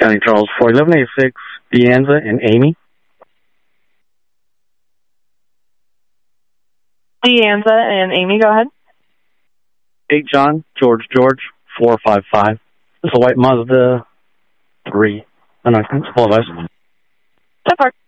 County Charles 41186, Deanza and Amy. Deanza and Amy, go ahead. 8 John, George, 455. It's a white Mazda 3. I know, I apologize. So far.